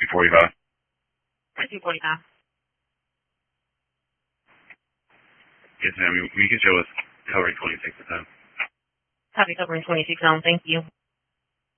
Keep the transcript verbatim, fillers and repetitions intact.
two forty-five. two forty-five. Yes, ma'am. We can show us covering twenty-six at a time. Copy covering twenty-six on. Thank you.